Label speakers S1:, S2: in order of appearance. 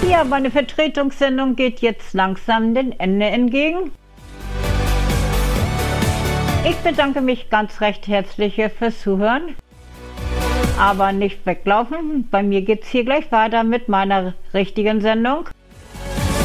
S1: Ja, meine Vertretungssendung geht jetzt langsam dem Ende entgegen. Ich bedanke mich ganz recht herzlich fürs Zuhören. Aber nicht weglaufen, bei mir geht es hier gleich weiter mit meiner richtigen Sendung.